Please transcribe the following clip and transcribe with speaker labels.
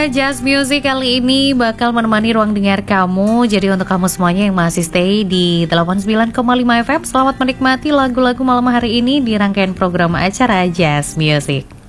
Speaker 1: Jazz Music kali ini bakal menemani ruang dengar kamu. Jadi untuk kamu semuanya yang masih stay di 89,5 FM, selamat menikmati lagu-lagu malam hari ini di rangkaian program acara Jazz Music.